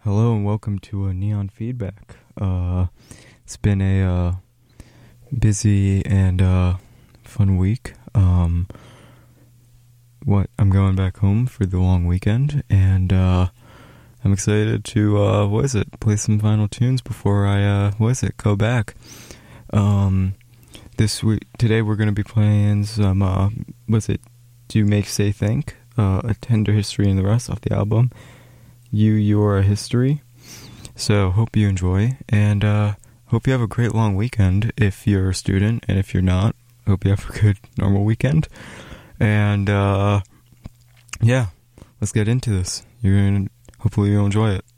Hello and welcome to a Neon Feedback. It's been a busy and fun week. I'm going back home for the long weekend, and I'm excited to play some final tunes before I go back. Today we're gonna be playing some Do Make Say Think, A Tender History and the Rest off the album You're a History. So hope you enjoy, and hope you have a great long weekend if you're a student, and if you're not, hope you have a good normal weekend. And let's get into this. Hopefully you'll enjoy it.